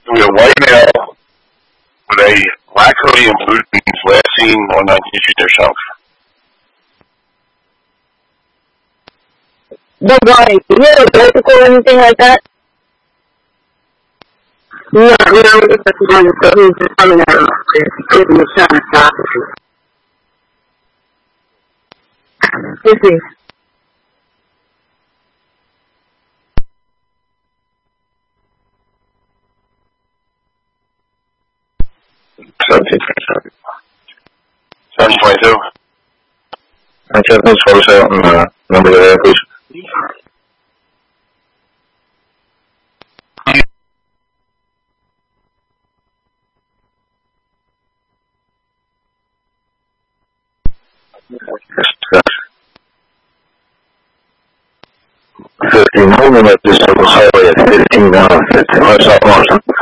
We have white male with a black hoodie and blue jeans, last seen on 19th Street near South. No, Brian, do you have a bicycle or anything like that? No, we don't get such a gun, so he's just coming out of the shot and stop. This is. $722. I said those photos out and number of the please. Movement at this highway at 15 South Marshall.